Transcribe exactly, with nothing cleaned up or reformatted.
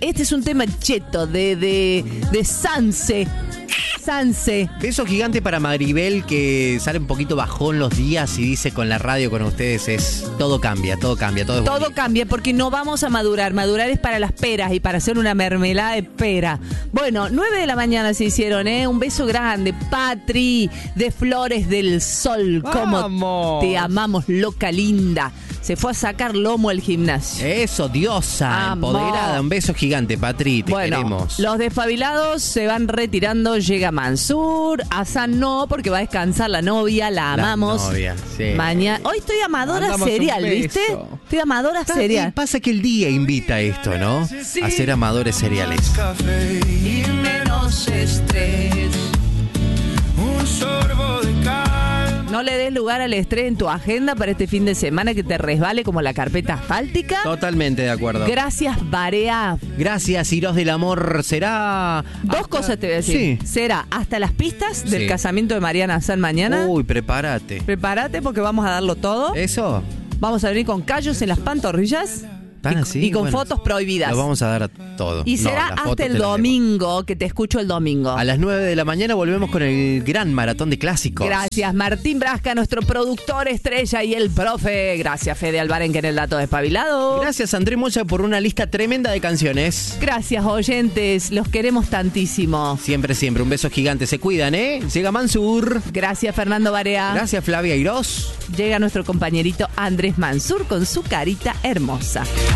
Este es un tema cheto de, de, de Sanse. Sanse. Beso gigante para Maribel, que sale un poquito bajón los días y dice con la radio con ustedes es todo cambia, todo cambia, todo es Todo bonito. cambia porque no vamos a madurar. Madurar es para las peras y para hacer una mermelada de pera. Bueno, nueve de la mañana se hicieron, ¿eh? Un beso grande. Patri, de Flores del Sol. Como ¡Vamos! te amamos, loca linda. Se fue a sacar lomo al gimnasio. Eso, diosa, Amor. empoderada. Un beso gigante, Patri, te Bueno, queremos. los despabilados se van retirando. Llega Mansur. Hasan no, porque va a descansar la novia. La La amamos. novia, sí. Mañana. Hoy estoy amadora Mandamos un serial, beso. ¿viste? Estoy amadora Está- serial. y pasa que el día invita a esto, ¿no? Sí. A ser amadores seriales. Café Y menos estrés. un sorbo de calma. No le des lugar al estrés en tu agenda para este fin de semana que te resbale como la carpeta asfáltica. Totalmente de acuerdo. Gracias, Barea. Gracias, Iros del Amor. Será... Dos hasta- cosas te voy a decir. Sí. Será hasta las pistas del Sí. casamiento de Mariana San mañana. Uy, prepárate. Prepárate porque vamos a darlo todo. ¿Eso? Vamos a venir con callos en las pantorrillas. ¿Tan y, así? y con Bueno, fotos prohibidas. Lo vamos a dar a todo. Y No, será las fotos hasta te el las debo. domingo, que te escucho el domingo. A las nueve de la mañana volvemos con el gran maratón de clásicos. Gracias, Martín Brasca, nuestro productor estrella y el profe. Gracias, Fede Alvarenque en el dato despabilado. Gracias, André Moya, por una lista tremenda de canciones. Gracias, oyentes. Los queremos tantísimo. Siempre, siempre. Un beso gigante. Se cuidan, ¿eh? Llega Mansur. Gracias, Fernando Barea. Gracias, Flavia Iros. Llega nuestro compañerito Andrés Mansur con su carita hermosa.